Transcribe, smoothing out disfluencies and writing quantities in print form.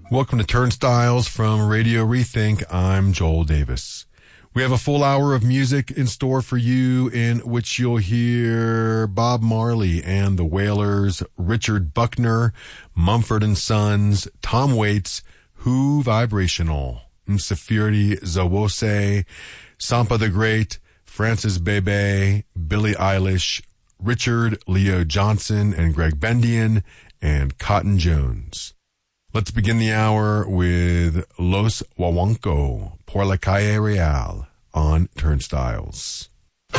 Welcome to Turnstiles from Radio Rethink. I'm Joel Davis. We have a full hour of music in store for you, in which you'll hear Bob Marley and the Wailers, Richard Buckner, Mumford and Sons, Tom Waits, Who Vibrational, Msafiri Zawose, Sampa the Great, Francis Bebe, Billie Eilish, Richard Leo Johnson and Greg Bendian, and Cotton Jones. Let's begin the hour with Los Wawanko, Por la Calle Real on Turnstiles.